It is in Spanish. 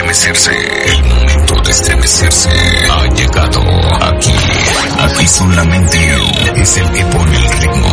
estremecerse. El momento de estremecerse ha llegado. Aquí solamente él es el que pone el ritmo.